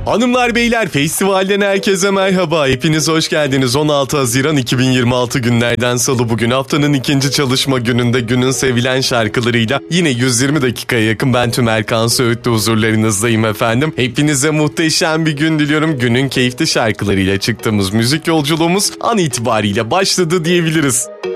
Hanımlar beyler, festivalden herkese merhaba. Hepiniz hoş geldiniz. 16 Haziran 2026 günlerden salı, bugün haftanın ikinci çalışma gününde günün sevilen şarkılarıyla yine 120 dakikaya yakın ben Tüm Erkan Söğüt'te huzurlarınızdayım efendim. Hepinize muhteşem bir gün diliyorum. Günün keyifli şarkılarıyla çıktığımız müzik yolculuğumuz an itibariyle başladı diyebiliriz.